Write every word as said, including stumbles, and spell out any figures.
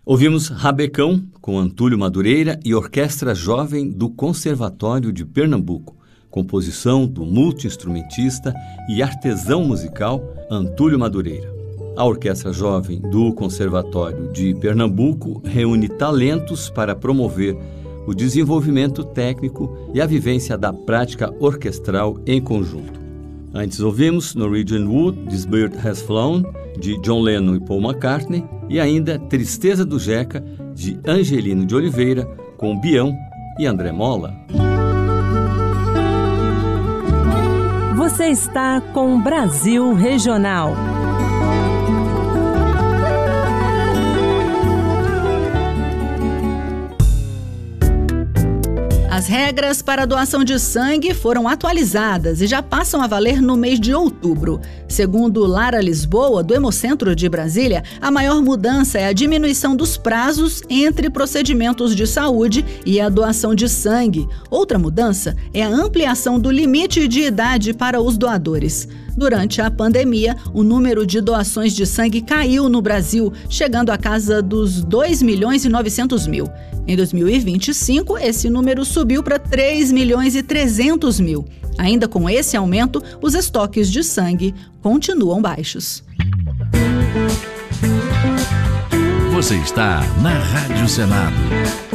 Ouvimos Rabecão, com Antúlio Madureira e Orquestra Jovem do Conservatório de Pernambuco, composição do multi-instrumentista e artesão musical Antúlio Madureira. A Orquestra Jovem do Conservatório de Pernambuco reúne talentos para promover o desenvolvimento técnico e a vivência da prática orquestral em conjunto. Antes ouvimos Norwegian Wood, This Bird Has Flown, de John Lennon e Paul McCartney, e ainda Tristeza do Jeca, de Angelino de Oliveira, com Bião e André Mola. Você está com Brasil Regional. As regras para a doação de sangue foram atualizadas e já passam a valer no mês de outubro. Segundo Lara Lisboa, do Hemocentro de Brasília, a maior mudança é a diminuição dos prazos entre procedimentos de saúde e a doação de sangue. Outra mudança é a ampliação do limite de idade para os doadores. Durante a pandemia, o número de doações de sangue caiu no Brasil, chegando à casa dos dois milhões e novecentos mil. Em dois mil e vinte e cinco, esse número subiu para três milhões e trezentos mil. Ainda com esse aumento, os estoques de sangue continuam baixos. Você está na Rádio Senado.